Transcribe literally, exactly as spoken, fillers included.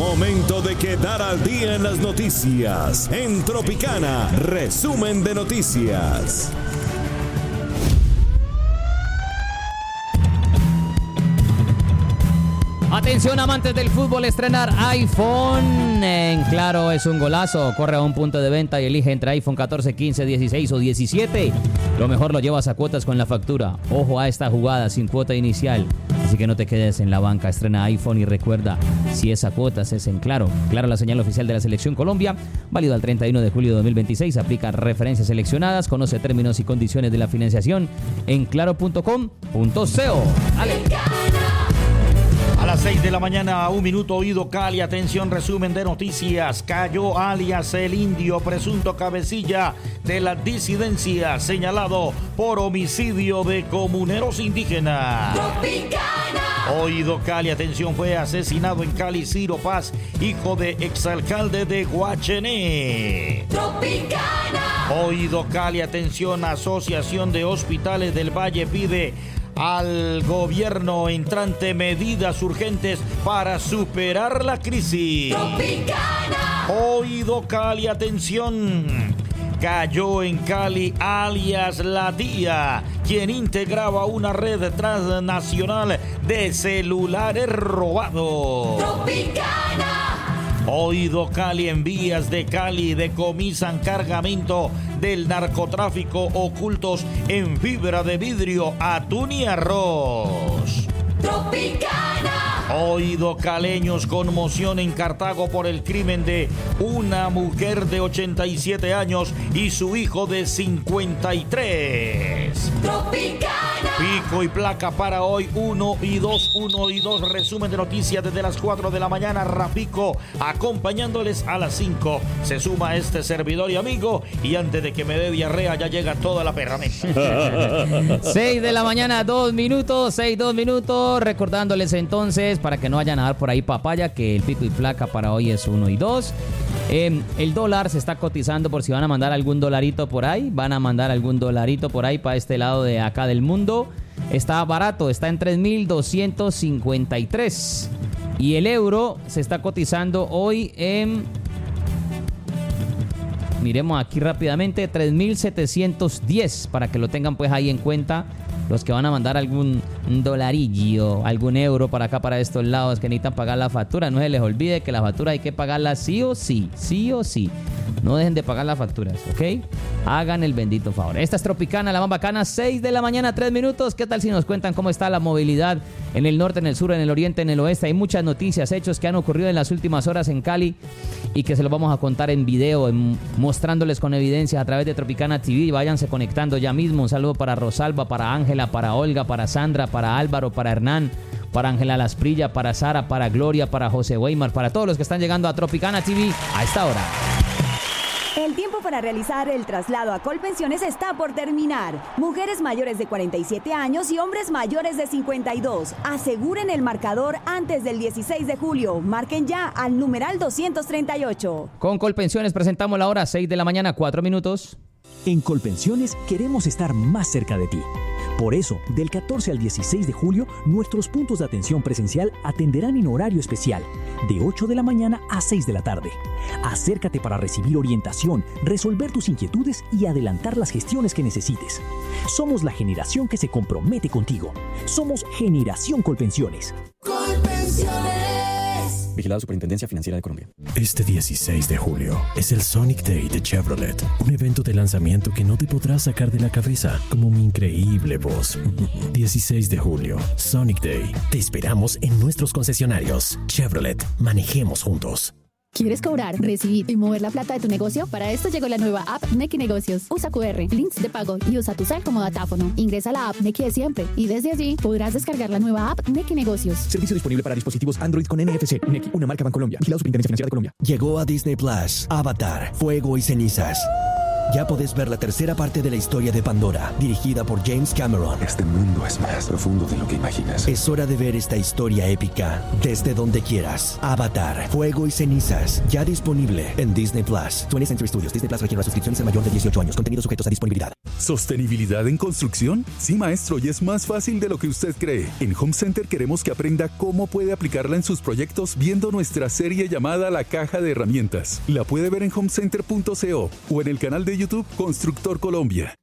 Momento de quedar al día en las noticias. En Tropicana, resumen de noticias. Atención amantes del fútbol, estrenar iPhone en Claro es un golazo. Corre a un punto de venta y elige entre iPhone catorce, quince, dieciséis o diecisiete. Lo mejor lo llevas a cuotas con la factura. Ojo a esta jugada sin cuota inicial. Así que no te quedes en la banca, estrena iPhone y recuerda, si es a cuotas es en Claro. Claro, la señal oficial de la Selección Colombia, válido al treinta y uno de julio de dos mil veintiséis. Aplica referencias seleccionadas, conoce términos y condiciones de la financiación en claro punto com punto co. ¡Ale! A las seis de la mañana, un minuto, oído Cali, atención, resumen de noticias. Cayó alias el Indio, presunto cabecilla de la disidencia, señalado por homicidio de comuneros indígenas. Tropicana. Oído Cali, atención, fue asesinado en Cali Ciro Paz, hijo de exalcalde de Guachené. Tropicana. Oído Cali, atención, Asociación de Hospitales del Valle pide al gobierno entrante medidas urgentes para superar la crisis. Tropicana. Oído Cali, atención. Cayó en Cali alias La Tía, quien integraba una red transnacional de celulares robados. Tropicana. Oído Cali, en vías de Cali decomisan cargamento del narcotráfico ocultos en fibra de vidrio, atún y arroz. Tropicana. Oído caleños, conmoción en Cartago por el crimen de una mujer de ochenta y siete años y su hijo de cincuenta y tres. Tropicana. Pico y placa para hoy, uno y dos, uno y dos. Resumen de noticias desde las cuatro de la mañana. Rapico acompañándoles a las cinco. Se suma este servidor y amigo. Y antes de que me dé diarrea, ya llega toda la perramenta. seis de la mañana, dos minutos. seis, dos minutos. Recordándoles entonces, para que no vayan a dar por ahí papaya, que el pico y placa para hoy es uno y dos. Eh, el dólar se está cotizando, por si van a mandar algún dolarito por ahí. Van a mandar algún dolarito por ahí para este lado de acá del mundo. Está barato, está en tres mil doscientos cincuenta y tres. Y el euro se está cotizando hoy en... Miremos aquí rápidamente, tres mil setecientos diez, para que lo tengan pues ahí en cuenta. Los que van a mandar algún dolarillo, algún euro para acá, para estos lados, que necesitan pagar la factura. No se les olvide que la factura hay que pagarla sí o sí, sí o sí. No dejen de pagar las facturas, ¿ok? Hagan el bendito favor. Esta es Tropicana, la más bacana, seis de la mañana, tres minutos. ¿Qué tal si nos cuentan cómo está la movilidad en el norte, en el sur, en el oriente, en el oeste? Hay muchas noticias, hechos que han ocurrido en las últimas horas en Cali y que se los vamos a contar en video, en, mostrándoles con evidencias a través de Tropicana T V. Váyanse conectando ya mismo. Un saludo para Rosalba, para Ángela, para Olga, para Sandra, para Álvaro, para Hernán, para Ángela Lasprilla, para Sara, para Gloria, para José Weimar, para todos los que están llegando a Tropicana T V a esta hora. El tiempo para realizar el traslado a Colpensiones está por terminar. Mujeres mayores de cuarenta y siete años y hombres mayores de cincuenta y dos. Aseguren el marcador antes del dieciséis de julio. Marquen ya al numeral doscientos treinta y ocho. Con Colpensiones presentamos la hora, seis de la mañana, cuatro minutos. En Colpensiones queremos estar más cerca de ti. Por eso, del catorce al dieciséis de julio, nuestros puntos de atención presencial atenderán en horario especial, de ocho de la mañana a seis de la tarde. Acércate para recibir orientación, resolver tus inquietudes y adelantar las gestiones que necesites. Somos la generación que se compromete contigo. Somos Generación Colpensiones. Colpensiones. Vigilada Superintendencia Financiera de Colombia. Este dieciséis de julio es el Sonic Day de Chevrolet, un evento de lanzamiento que no te podrás sacar de la cabeza, como mi increíble voz. dieciséis de julio, Sonic Day. Te esperamos en nuestros concesionarios. Chevrolet, manejemos juntos. ¿Quieres cobrar, recibir y mover la plata de tu negocio? Para esto llegó la nueva app Nequi Negocios. Usa cu erre, links de pago y usa tu cel como datáfono. Ingresa a la app Nequi de siempre y desde allí podrás descargar la nueva app Nequi Negocios. Servicio disponible para dispositivos Android con N F C. Nequi, una marca Bancolombia. Vigilado Superintendencia Financiera de Colombia. Llegó a Disney Plus, Avatar, Fuego y Cenizas. Ya podés ver la tercera parte de la historia de Pandora, dirigida por James Cameron. Este mundo es más profundo de lo que imaginas. Es hora de ver esta historia épica desde donde quieras. Avatar, Fuego y Cenizas, ya disponible en Disney Plus. twentieth Century Studios. Disney Plus requiere las suscripciones de mayor de dieciocho años. Contenidos sujetos a disponibilidad. ¿Sostenibilidad en construcción? Sí, maestro, y es más fácil de lo que usted cree. En Home Center queremos que aprenda cómo puede aplicarla en sus proyectos viendo nuestra serie llamada La Caja de Herramientas. La puede ver en homecenter punto co o en el canal de YouTube Constructor Colombia.